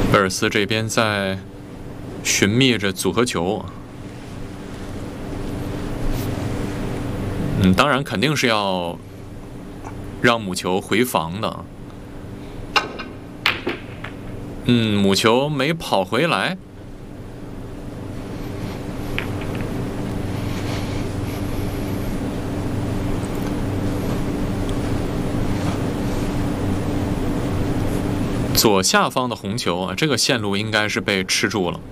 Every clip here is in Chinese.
威尔斯这边在寻觅着组合球。当然肯定是要让母球回防的。母球没跑回来。左下方的红球啊，这个线路应该是被吃住了。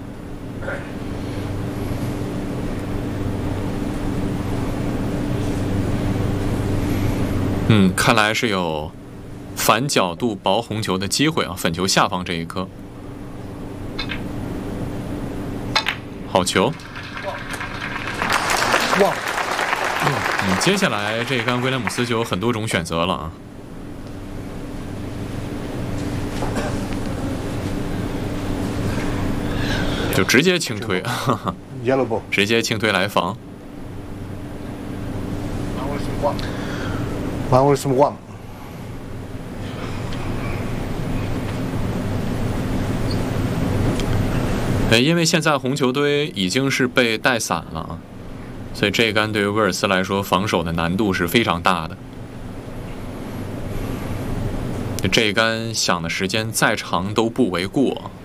看来是有反角度薄红球的机会啊，粉球下方这一颗。好球！ 哇！ 接下来这一杆威廉姆斯就有很多种选择了啊。就直接轻推，直接轻推来防。 1-1。 因为现在红球堆已经是被带散了啊，所以这一杆对于威尔斯来说防守的难度是非常大的。这一杆想的时间再长都不为过。